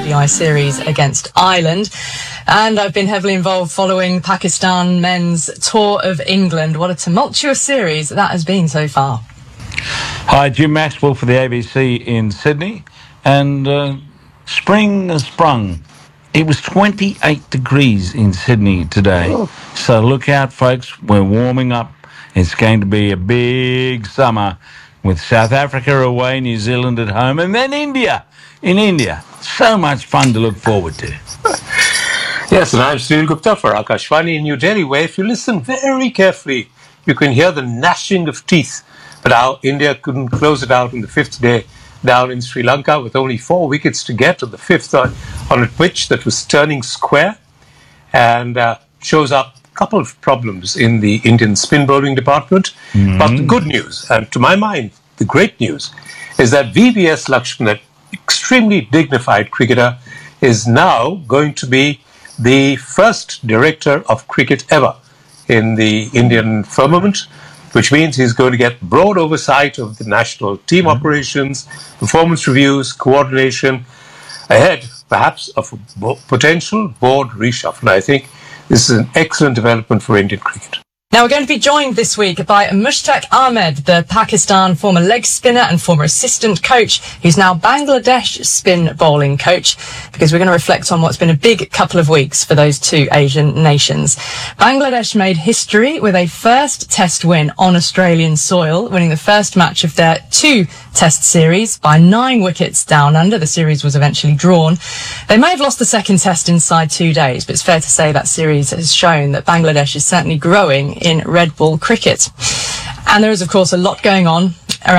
ODI series against Ireland. And I've been heavily involved following Pakistan men's tour of England. What a tumultuous series that has been so far. Hi, Jim Maxwell for the ABC in Sydney. And spring has sprung. It was 28 degrees in Sydney today. So look out, folks. We're warming up. It's going to be a big summer with South Africa away, New Zealand at home, and then India. In India. So much fun to look forward to. Yes, and I'm Sunil Gupta for Akashvani in New Delhi, where if you listen very carefully, you can hear the gnashing of teeth at how India couldn't close it out on the fifth day down in Sri Lanka with only 4 wickets to get on the fifth on a pitch that was turning square, and shows up a couple of problems in the Indian spin bowling department. But the good news, and to my mind, the great news, is that VVS Lakshman, that extremely dignified cricketer, is now going to be the first director of cricket ever in the Indian firmament, which means he's going to get broad oversight of the national team operations, performance reviews, coordination, ahead perhaps of a potential board reshuffle. I think this is an excellent development for Indian cricket. Now, we're going to be joined this week by Mushtaq Ahmed, the Pakistan former leg spinner and former assistant coach, who's now Bangladesh spin bowling coach, because we're going to reflect on what's been a big couple of weeks for those two Asian nations. Bangladesh made history with a first test win on Australian soil, winning the first match of their 2-test series by 9 wickets down under. The series was eventually drawn. They may have lost the second test inside 2 days, but it's fair to say that series has shown that Bangladesh is certainly growing in red ball cricket. And there is, of course, a lot going on